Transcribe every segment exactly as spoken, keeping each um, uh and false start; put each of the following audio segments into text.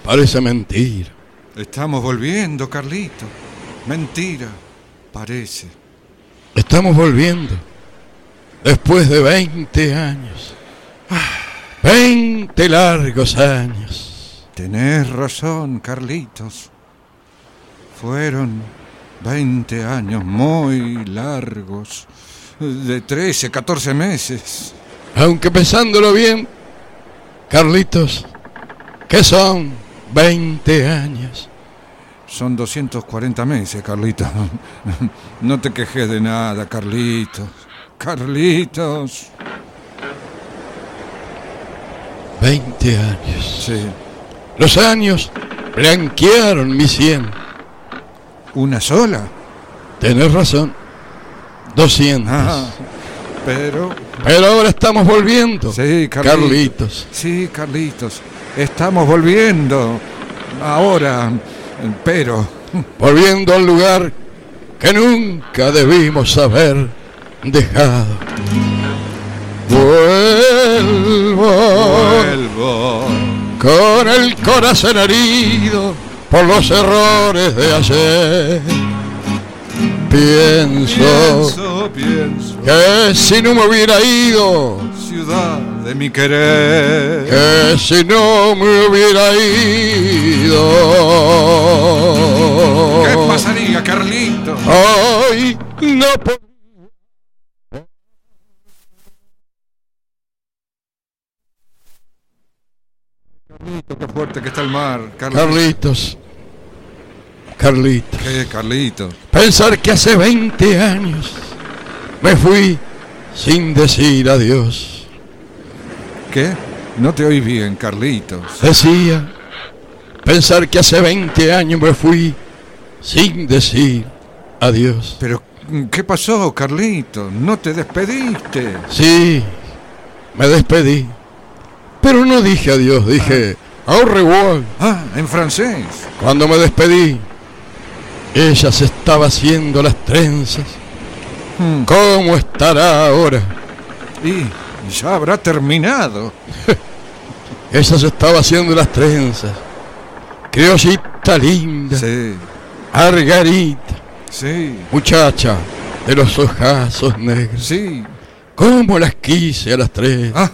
parece mentira. Estamos volviendo, Carlito. Mentira, parece. Estamos volviendo. Después de veinte años. veinte largos años. Tenés razón, Carlitos. Fueron veinte años muy largos. De trece, catorce meses. Aunque pensándolo bien, Carlitos, ¿qué son veinte años? Son doscientos cuarenta meses, Carlitos. No te quejes de nada, Carlitos. Carlitos. veinte años. Sí. Los años blanquearon mi sien. ¿Una sola? Tenés razón. doscientos. Ah, pero... Pero ahora estamos volviendo. Sí, Carlitos. Carlitos. Sí, Carlitos. Estamos volviendo. Ahora, pero... Volviendo al lugar que nunca debimos haber dejado. Vuelvo, Vuelvo con el corazón herido por los errores de ayer. Pienso, Pienso, pienso que si no me hubiera ido, ciudad de mi querer, que si no me hubiera ido, ¿qué pasaría, Carlito? hoy no podría. Carlito, qué fuerte que está el mar, Carlitos. Carlitos, Carlitos, ¿Qué, Carlito? pensar que hace veinte años me fui sin decir adiós. ¿Qué? No te oí bien, Carlitos. Decía, pensar que hace veinte años me fui sin decir adiós. Pero, ¿qué pasó, Carlito? ¿No te despediste? Sí, me despedí, pero no dije adiós, dije au revoir. Ah, en francés. Cuando me despedí, ella se estaba haciendo las trenzas. Hmm. ¿Cómo estará ahora? Y ya habrá terminado. Ella se estaba haciendo las trenzas. Criollita linda, Sí, Margarita, sí, muchacha de los ojazos negros. sí. ¿Cómo las quise a las tres? Ah,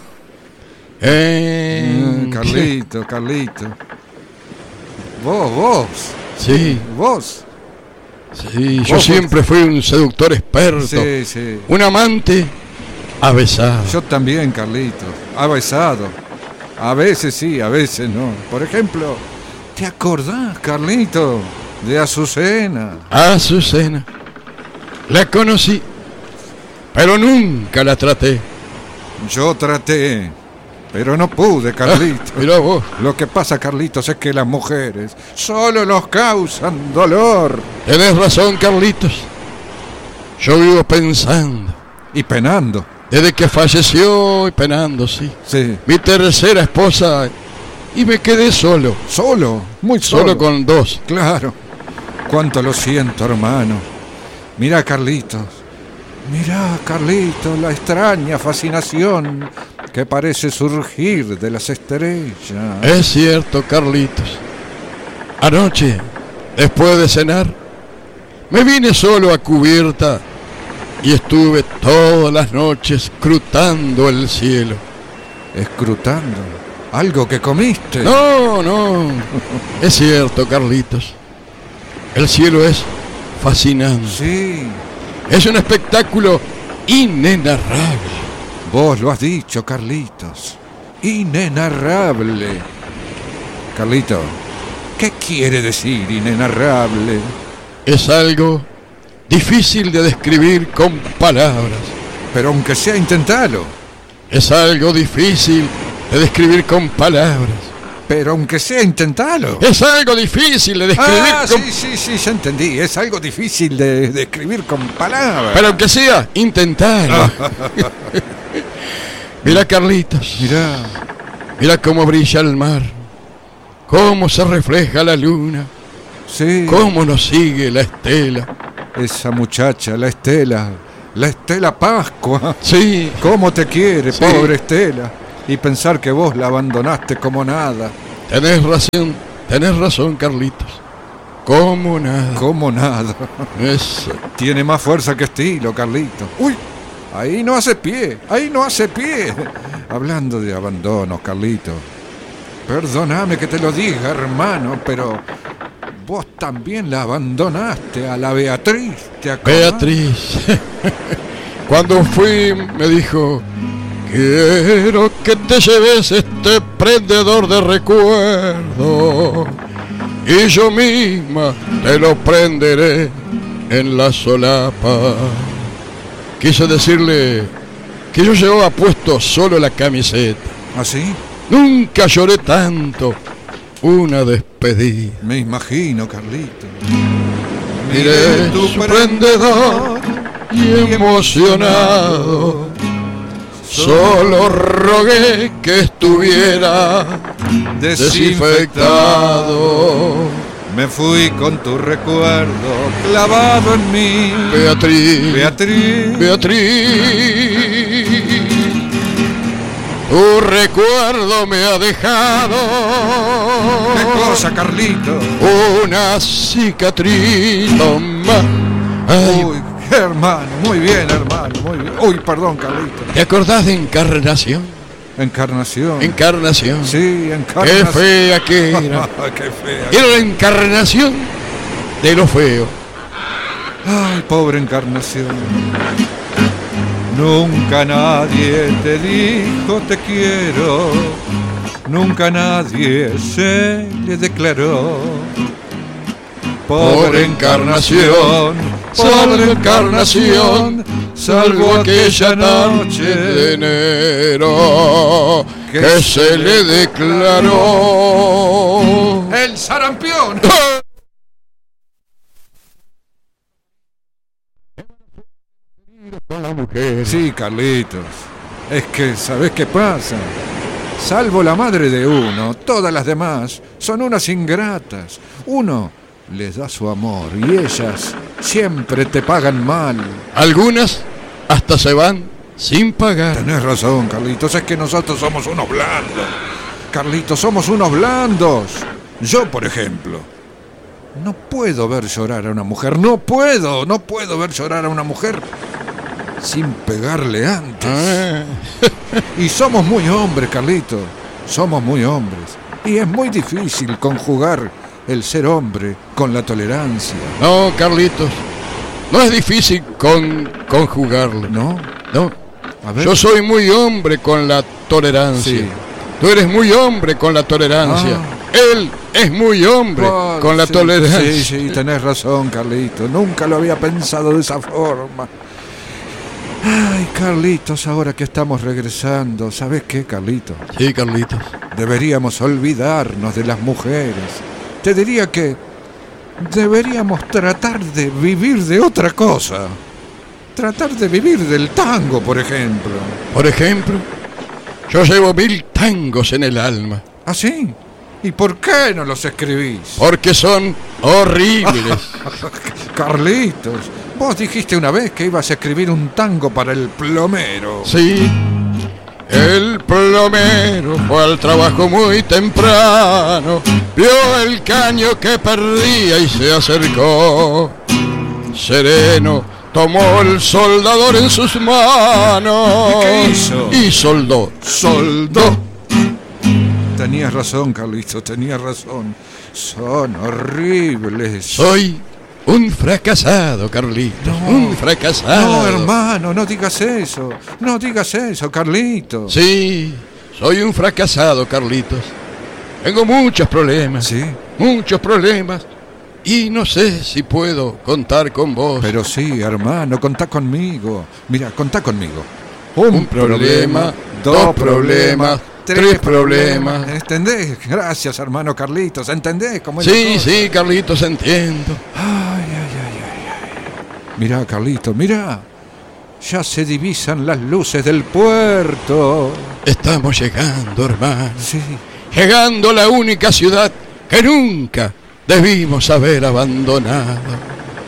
Eh, mm, Carlito, Carlito. Vos, vos, Sí, vos. sí, yo Vos, siempre fui un seductor experto, Sí, sí. un amante avesado. Yo también, Carlito. Ha besado. A veces sí, a veces no. Por ejemplo, ¿te acordás, Carlito, de Azucena? Azucena, la conocí, pero nunca la traté. Yo traté, pero no pude, Carlito. Mirá vos, Lo que pasa, Carlitos, es que las mujeres solo nos causan dolor tenés razón, Carlitos. Yo vivo pensando, y penando. desde que falleció y penando, sí. Sí. Mi tercera esposa, y me quedé solo, Solo, muy solo. solo con dos. Claro. Cuánto lo siento, hermano. Mirá, Carlitos. Mirá, Carlitos, la extraña fascinación que parece surgir de las estrellas. Es cierto, Carlitos. Anoche, después de cenar, me vine solo a cubierta y estuve todas las noches escrutando el cielo. Escrutando. Algo que comiste. No, no, es cierto, Carlitos. El cielo es fascinante. Sí. Es un espectáculo inenarrable. Vos lo has dicho, Carlitos. Inenarrable. Carlito, ¿qué quiere decir inenarrable? Es algo difícil de describir con palabras. Pero aunque sea, intentalo. Es algo difícil de describir con palabras. Pero aunque sea, intentalo. Es algo difícil de describir Ah, con... sí, sí, sí, ya entendí. Es algo difícil de describir con palabras. Pero aunque sea, intentarlo. Mirá, Carlitos. Mirá. Mirá cómo brilla el mar. Cómo se refleja la luna. Sí. Cómo nos sigue la estela. Esa muchacha, la Estela. La Estela Pascua. Sí, ¿Cómo te quiere, Sí. pobre Estela? Y pensar que vos la abandonaste como nada. tenés razón, Tenés razón, Carlitos. Como nada. Como nada. Eso. Tiene más fuerza que estilo, Carlito. Uy, ahí no hace pie, ahí no hace pie. Hablando de abandonos, Carlito. Perdóname que te lo diga, hermano, pero vos también la abandonaste a la Beatriz, ¿te acordás? Beatriz. Cuando fui me dijo: quiero que te lleves este prendedor de recuerdo y yo misma te lo prenderé en la solapa. Quise decirle que yo llevaba puesto solo la camiseta. ¿Ah, sí? Nunca lloré tanto una despedida. Me imagino, Carlito. Miré tu prendedor y emocionado solo rogué que estuviera desinfectado. Me fui con tu recuerdo clavado en mí. Beatriz, Beatriz, Beatriz, tu recuerdo me ha dejado. ¿Qué cosa, Carlito? Una cicatriz. Toma. Ay, Uy, hermano, muy bien, hermano, muy bien. Uy, perdón, Carlito. ¿te acordás de Encarnación? Encarnación. Encarnación. Sí, encarnación. Qué fea que era. Qué fea. Era la encarnación de lo feo. Ay, pobre Encarnación. Nunca nadie te dijo te quiero. Nunca nadie se le declaró. Pobre Encarnación, pobre Encarnación, salvo aquella noche de enero que se le declaró el sarampión. con la mujer. Sí, Carlitos, es que ¿sabés qué pasa? Salvo la madre de uno, todas las demás son unas ingratas. Uno les da su amor y ellas siempre te pagan mal. Algunas hasta se van sin pagar. Tenés razón, Carlitos, es que nosotros somos unos blandos. Carlitos, somos unos blandos. Yo, por ejemplo, no puedo ver llorar a una mujer. No puedo, no puedo ver llorar a una mujer sin pegarle antes. Ah. Y somos muy hombres, Carlitos. Somos muy hombres. Y es muy difícil conjugar el ser hombre con la tolerancia. No, Carlitos, no es difícil con, conjugarlo. ¿No? No. A ver. Yo soy muy hombre con la tolerancia. Sí. Tú eres muy hombre con la tolerancia. Ah. Él es muy hombre Oh, con la sí, tolerancia. Sí, sí, tenés razón, Carlitos. Nunca lo había pensado de esa forma. Ay, Carlitos, ahora que estamos regresando, ¿sabes qué, Carlitos? Sí, Carlitos. Deberíamos olvidarnos de las mujeres. Te diría que deberíamos tratar de vivir de otra cosa. Tratar de vivir del tango, por ejemplo. Por ejemplo, yo llevo mil tangos en el alma. ¿Ah, sí? ¿Y por qué no los escribís? Porque son horribles. Carlitos, vos dijiste una vez que ibas a escribir un tango para el plomero. Sí, el plomero fue al trabajo muy temprano, vio el caño que perdía y se acercó. Sereno tomó el soldador en sus manos. ¿Y qué hizo? Y soldó. Soldó. Tenías razón, Carlitos, tenías razón. Son horribles. Soy un fracasado, Carlitos. No, un fracasado. No, hermano, no digas eso. No digas eso, Carlitos. Sí, soy un fracasado, Carlitos. Tengo muchos problemas. Sí. Muchos problemas. Y no sé si puedo contar con vos. Pero sí, hermano, contá conmigo. Mira, contá conmigo. Un, un problema, dos problemas, tres problemas. ¿Entendés? Gracias, hermano Carlitos. ¿Entendés cómo es Sí, la cosa? sí, Carlitos, entiendo. Ay, ay, ay, ay, ay. Mirá, Carlitos, mirá. Ya se divisan las luces del puerto. Estamos llegando, hermano. Sí. Llegando a la única ciudad que nunca debimos haber abandonado.